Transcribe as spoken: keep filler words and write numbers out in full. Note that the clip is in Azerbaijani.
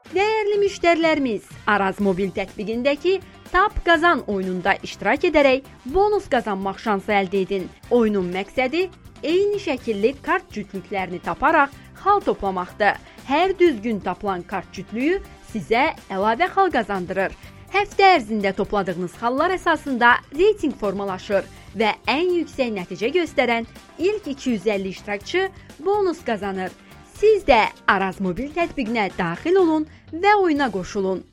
Değerli müşterilerimiz, Araz Mobil tətbiqindəki Tap Qazan oyununda iştirak edərək bonus qazanmaq şansı əldə edin. Oyunun məqsədi eyni şəkilli kart cütlüklərini taparaq xal toplamaqdır. Hər düzgün tapılan kart cütlüyü sizə əlavə xal qazandırır. Həftə ərzində topladığınız xallar əsasında reyting formalaşır və ən yüksək nəticə göstərən ilk iki yüz əlli iştirakçı bonus qazanır. Siz də Araz Mobil tətbiqinə daxil olun və oyuna qoşulun.